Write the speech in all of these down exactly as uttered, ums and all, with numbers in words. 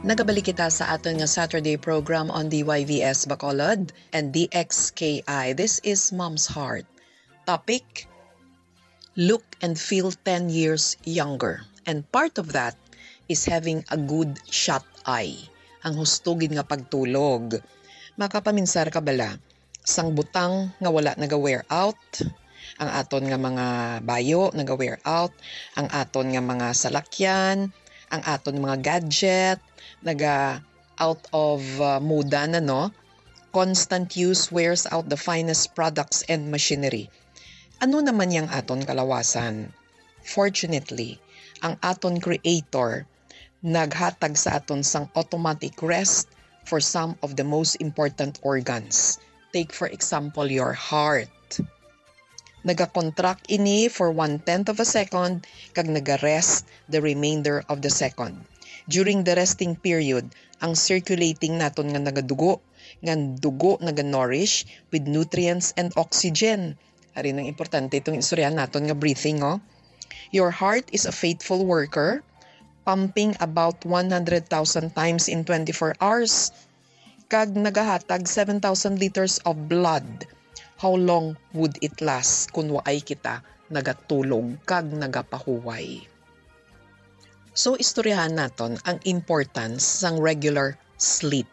Nagabalik kita sa aton nga Saturday program on D Y V S Bacolod and D X K I. This is Mom's Heart. Topic, look and feel ten years younger. And part of that is having a good shut eye. Ang hustugin nga pagtulog. Makapaminsar ka bala, sang butang nga wala naga-wear out, ang aton nga mga bayo naga-wear out, ang aton nga mga salakyan, ang aton mga gadget, naga out of uh, muda na no. Constant use wears out the finest products and machinery. Ano naman yang aton kalawasan? Fortunately, ang aton creator naghatag sa aton sang automatic rest for some of the most important organs. Take for example your heart. Naga-contract ini for one-tenth of a second kag naga-rest the remainder of the second. During the resting period, ang circulating naton nga nagadugo, nga dugo naga-nourish with nutrients and oxygen. Ari nang importante itong istorya naton nga breathing, oh. Your heart is a faithful worker, pumping about one hundred thousand times in twenty-four hours. Kag nagahatag seven thousand liters of blood. How long would it last kung waay kita nagatulog kag nagapahuway? So, istoryahan naton ang importance ng regular sleep.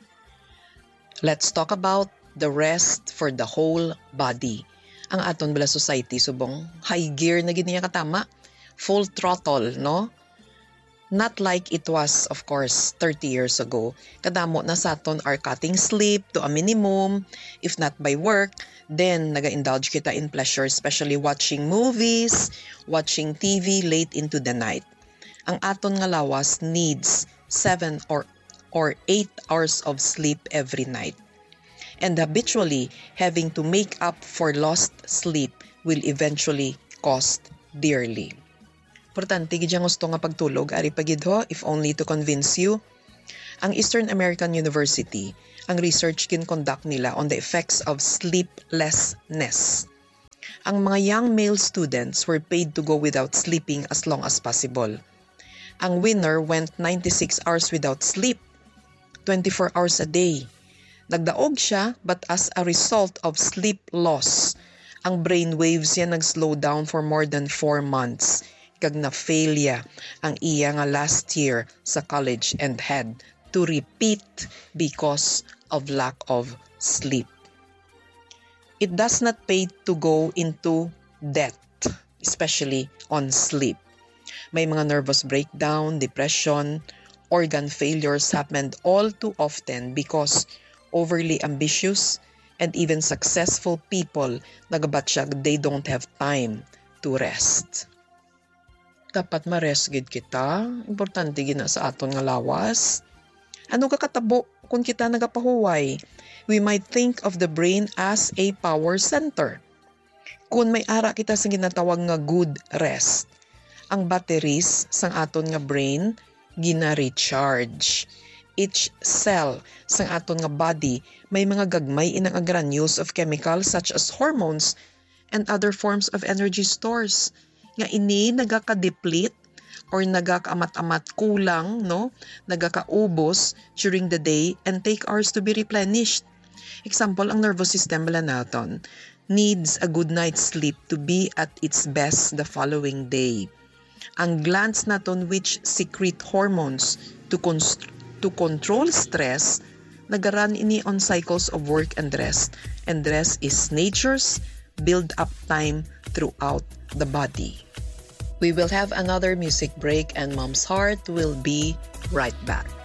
Let's talk about the rest for the whole body. Ang aton bala society, subong high gear na giniya katama, full throttle, no? Not like it was, of course, thirty years ago. Kadamo na sa aton are cutting sleep to a minimum, if not by work, then naga-indulge kita in pleasure, especially watching movies, watching T V late into the night. Ang aton nga lawas needs seven or or eight hours of sleep every night. And habitually, having to make up for lost sleep will eventually cost dearly. Importante gid yang gusto nga pagtulog ari pagidho, if only to convince you. Ang Eastern American University, ang research kin conduct nila on the effects of sleeplessness. Ang mga young male students were paid to go without sleeping as long as possible. Ang winner went ninety-six hours without sleep, twenty-four hours a day. Nagdaog siya, but as a result of sleep loss, ang brain waves niya nag-slow down for more than four months. Kag na-failya ang iya nga last year sa college and had to repeat because of lack of sleep. It does not pay to go into debt, especially on sleep. May mga nervous breakdown, depression, organ failures happened all too often because overly ambitious and even successful people nagabatsyag they don't have time to rest. Dapat ma-rest gid kita. Importante gina sa aton nga lawas. Ano kakatabo kung kita nagapahuway? We might think of the brain as a power center. Kung may ara kita sa ginatawag nga good rest, ang batteries sang aton nga brain gina-recharge. Each cell sang aton nga body may mga gagmay inang granules of chemicals such as hormones and other forms of energy stores. Nga ini nagaka-deplete or nagaka-amat-amat kulang, no? Nagaka-ubos during the day and take hours to be replenished. Example, ang nervous system bala naton needs a good night's sleep to be at its best the following day. Ang glands naton which secrete hormones to const- to control stress, nagaran ini on cycles of work and rest. And rest is nature's build-up time throughout the body. We will have another music break and Mom's Heart will be right back.